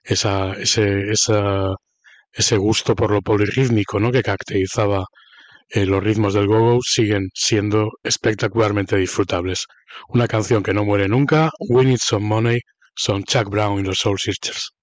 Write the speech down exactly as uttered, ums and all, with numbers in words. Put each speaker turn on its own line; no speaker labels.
esa, ese, esa, ese gusto por lo polirrítmico, ¿no?, que caracterizaba eh, los ritmos del go-go, siguen siendo espectacularmente disfrutables. Una canción que no muere nunca, We Need Some Money, son Chuck Brown y los Soul Sisters.